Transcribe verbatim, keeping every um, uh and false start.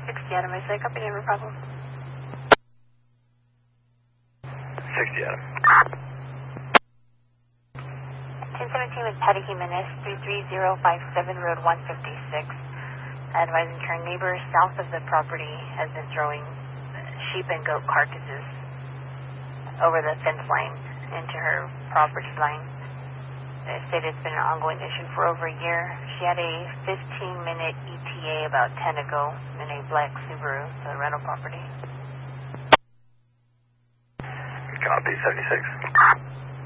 sixty Adam, I say, copy, no problem. sixty Adam. ten seventeen with Patty Jimenez, three three zero five seven Road one fifty-six. Advising her neighbor south of the property has been throwing sheep and goat carcasses over the fence line into her property line. They said it's been an ongoing issue for over a year. She had a fifteen minute E T A about ten ago in a black Subaru, the rental property. Copy, seventy-six.